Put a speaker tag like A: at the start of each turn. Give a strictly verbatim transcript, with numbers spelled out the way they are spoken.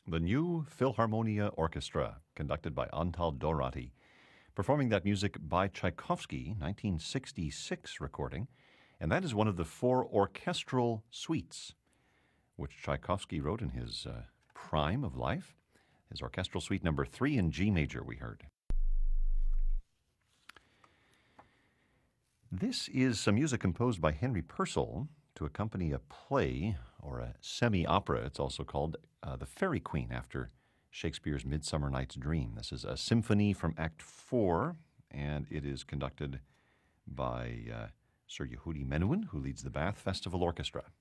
A: The New Philharmonia Orchestra, conducted by Antal Dorati, performing that music by Tchaikovsky, nineteen sixty-six recording, and that is one of the four orchestral suites which Tchaikovsky wrote in his uh, prime of life. His orchestral suite number three in G major, we heard. This is some music composed by Henry Purcell to accompany a play or a semi-opera. It's also called uh, The Fairy Queen, after Shakespeare's Midsummer Night's Dream. This is a symphony from Act four, and it is conducted by uh, Sir Yehudi Menuhin, who leads the Bath Festival Orchestra.